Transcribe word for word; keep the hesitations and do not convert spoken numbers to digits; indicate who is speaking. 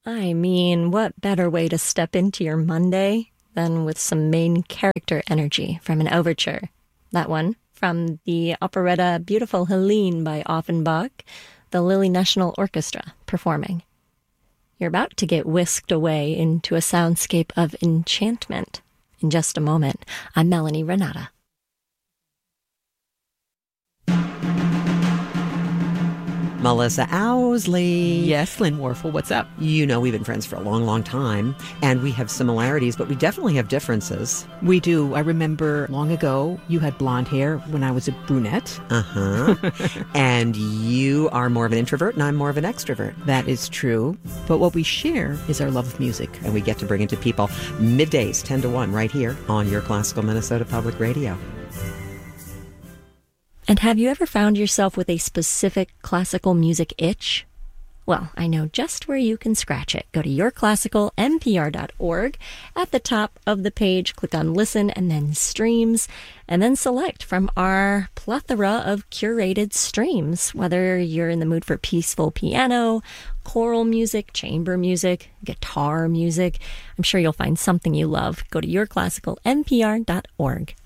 Speaker 1: I mean, what better way to step into your Monday than with some main character energy from an overture? That one from the operetta Beautiful Helene by Offenbach, the Lille National Orchestra performing. You're about to get whisked away into a soundscape of enchantment. In just a moment, I'm Melanie Renata.
Speaker 2: Melissa Owsley.
Speaker 3: Yes, Lynn Warfel, what's up?
Speaker 2: You know we've been friends for a long, long time, and we have similarities, but we definitely have differences.
Speaker 3: We do. I remember long ago, you had blonde hair when I was a brunette.
Speaker 2: Uh-huh. And you are more of an introvert, and I'm more of an extrovert.
Speaker 3: That is true. But what we share is our love of music.
Speaker 2: And we get to bring it to people middays, ten to one, right here on your Classical Minnesota Public Radio.
Speaker 1: And have you ever found yourself with a specific classical music itch? Well, I know just where you can scratch it. Go to your classical n p r dot org. At the top of the page, click on Listen and then Streams, and then select from our plethora of curated streams, whether you're in the mood for peaceful piano, choral music, chamber music, guitar music. I'm sure you'll find something you love. Go to your classical n p r dot org.